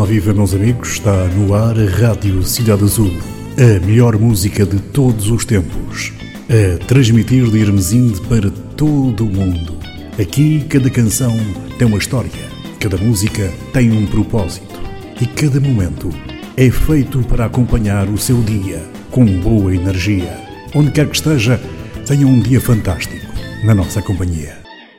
viva, meus amigos, está no ar a Rádio Cidade Azul, a melhor música de todos os tempos, a transmitir de Hermesinde para todo o mundo. Aqui cada canção tem uma história, cada música tem um propósito e cada momento é feito para acompanhar o seu dia com boa energia. Onde quer que esteja, tenha um dia fantástico na nossa companhia.